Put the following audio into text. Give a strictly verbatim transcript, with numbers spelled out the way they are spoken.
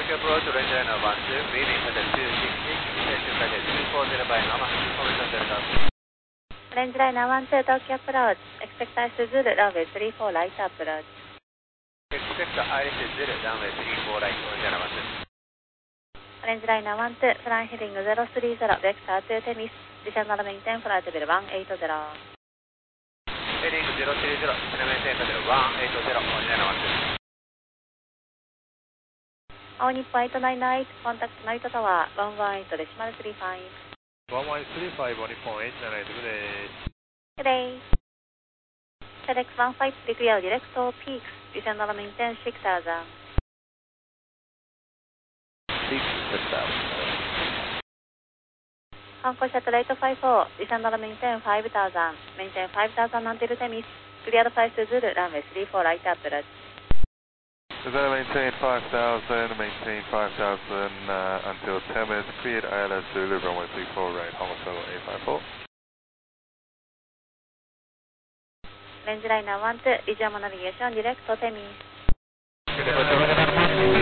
Tokyo approach, range line one two, reading at two six six, station target two four zero by Nama, information Delta. Range line one two, Tokyo approach, expect ice to Zulu, runway three four, light approach. Expect ice to Zulu, runway three four, light, Oceana one two. Range line one two, flying heading zero three zero, vector to Temis, descend and maintain flight level one eight zero. Heading zero three zero, descend and maintain flight level one eight zero, Oceana one two. All Nippon eight nine eight, contact Night Tower, one one eight, decimal three five. one one three five, Nippon eight nine eight, good day. Good day. FedEx one five three, clear direct to peaks, descend and maintain six thousand. six thousand. Hanko satellite five four, descend and maintain five thousand, maintain five thousand until Temis, clear five Zulu, runway three four, light approach. Descend maintain five thousand, maintain five thousand uh, until Temis, cleared I L S Zulu, runway three four, right, Honolulu eight five four. Range line one two, regional navigation direct to Temis. Good day,